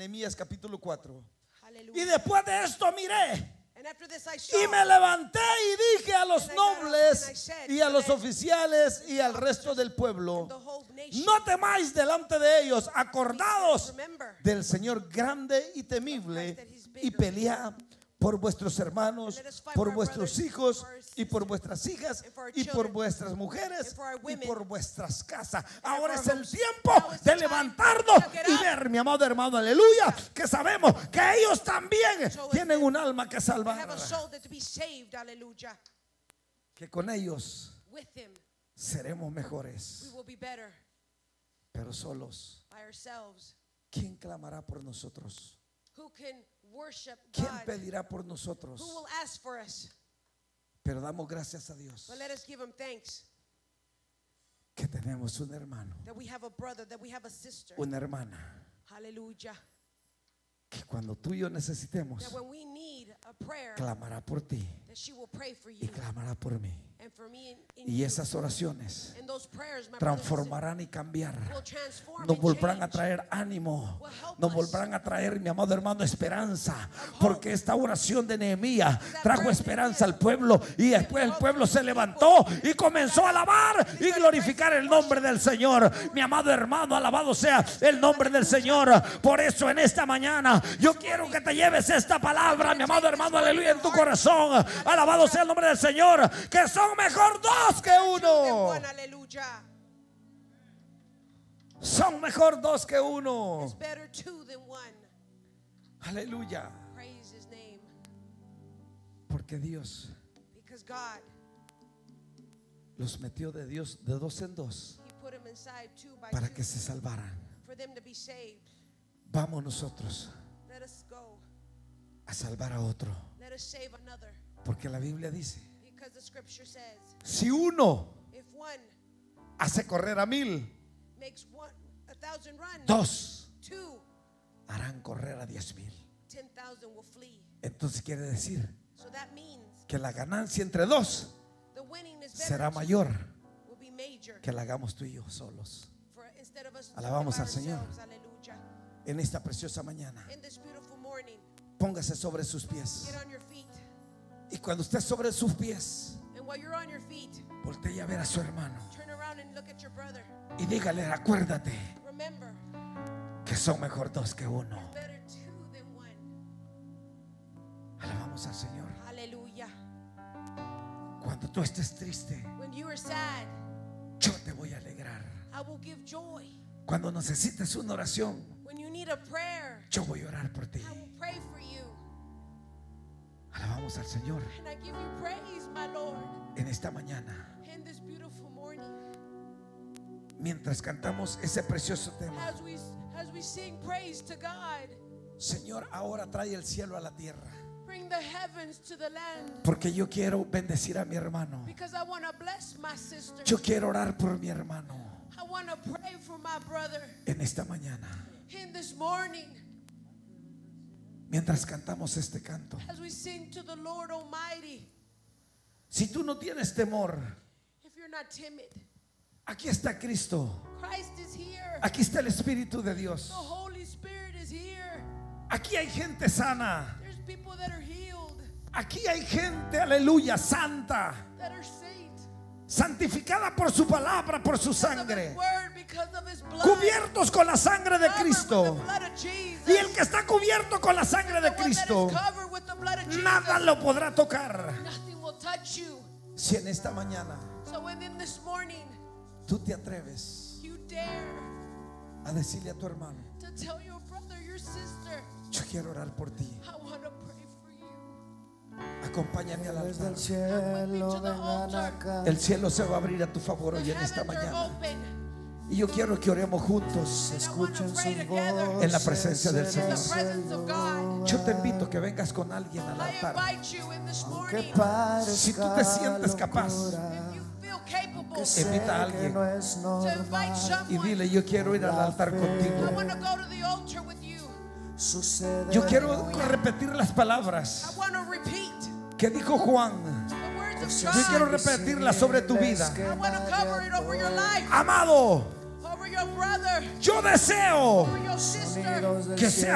Nehemías capítulo 4. Hallelujah. Y después de esto miré And after this I saw, y me levanté y dije a los And I got up nobles and I said y a to los the oficiales y al resto del pueblo: the whole nation, no temáis delante de ellos, acordados remember del Señor grande y temible, y pelead por vuestros hermanos, por vuestros hijos y por vuestras hijas y por vuestras mujeres y por vuestras casas. Ahora es el tiempo de levantarnos y ver, mi amado hermano, aleluya, que sabemos que ellos también tienen un alma que they salvar, have a soul that to be saved. Hallelujah. que con ellos With him seremos we mejores, will be better. pero solos. By ourselves. ¿Quién clamará por nosotros? Who can worship ¿Quién God? pedirá por nosotros? Who will ask for us? Pero damos gracias a Dios But let us give him thanks que tenemos un hermano, that we have a brother, that we have a sister. una hermana, Hallelujah. que cuando tú y yo necesitemos, That when we need a prayer, clamará por ti that she will pray for y you clamará por mí. and for me in Y you. esas oraciones And those prayers, my brothers and sisters, transformarán y cambiar. will transform Nos and volverán a change. traer ánimo. Will help Nos us. volverán a traer, mi amado hermano, esperanza. Of Porque hope. esta oración de Nehemías That trajo prayer esperanza of al pueblo. Y después el pueblo se levantó y comenzó a alabar y glorificar el nombre del Señor. Mi amado hermano, alabado sea el nombre del Señor. Por eso en esta mañana yo quiero que te lleves esta palabra, mi amado hermano, aleluya, en tu corazón. Alabado sea el nombre del Señor, que son mejor dos que Than uno. one, hallelujah. Son mejor dos que uno. It's better two than one. Aleluya. Praise his name. Porque Dios Because God, los metió de Dios de dos en dos he put him inside two by para two que se salvaran. for them to be saved. Vamos nosotros Let us go. a salvar a otro. Let us save another. Porque la Biblia dice: Because the scripture says, si uno if one hace correr a 1000, makes 1,000 run, dos two, harán correr a 10,000. 10,000 will flee. Entonces quiere decir So that means que la ganancia entre dos the winning is better será two, mayor will be major que la hagamos tú y yo solos. for instead of us Alabamos doing it al by Señor. ourselves. Hallelujah. En esta preciosa mañana, In this beautiful morning, póngase sobre sus pies. get on your feet. Y cuando esté sobre sus pies, And while you're on your feet, voltee a ver a su hermano turn around and look at your brother. y dígale: acuérdate Remember, que son mejor dos que uno. better two than one. Alabamos al Señor. Hallelujah. Cuando tú estés triste, When you are sad, yo te voy a alegrar. I will give joy. Cuando necesites una oración, When you need a prayer, yo voy a orar por ti. I will pray for you. Alabamos al Señor And I give you praise, my Lord, en esta mañana. in this beautiful morning. Mientras cantamos ese precioso tema: As we sing praise to God, Señor, ahora trae el cielo a la tierra. bring the heavens to the land. Porque yo quiero bendecir a mi hermano. Because I want to bless my sister. Yo quiero orar por mi hermano I want to pray for my brother en esta mañana. in this morning. Mientras cantamos este canto, As we sing to the Lord Almighty. si tú no tienes temor, If you're not timid, aquí está Cristo. Christ is here. Aquí está el Espíritu de Dios. The Holy Spirit is here. Aquí hay gente sana. There's people that are healed, Aquí hay gente, aleluya, santa, that are saved. santificada por su palabra, por su Because of sangre, His word, because of His blood. cubiertos con la sangre de Covered with the Cristo. blood of Jesus. Y el que está cubierto con la sangre de The one that is Cristo, covered with the blood of Jesus, nada lo podrá tocar. nothing will touch you. Si en esta mañana So when in this morning tú te atreves you dare a decirle a tu hermano: to tell your brother, your sister, yo quiero orar por ti, I want to pray for you. acompáñame al Desde altar. el cielo vengan acá. El cielo se va a abrir a tu favor The hoy en esta heavens are mañana. open. Y yo quiero que oremos juntos Escuchen sus voces en la presencia del In Señor. the presence of God. Yo te invito a que vengas con alguien al I altar. invite you in this Aunque morning. Si tú te sientes capaz, locura, If you feel capable que to sé invita a que alguien no es invite normal, y someone, dile: yo quiero ir al altar I contigo. want to go to the altar with you. sucede. Yo quiero repetir las I palabras want to repeat que dijo Juan. the words Yo of quiero God. repetirlas sobre tu vida. I want to cover it over your life, Amado, over your brother, yo deseo over your sister. Sonidos del que cielo.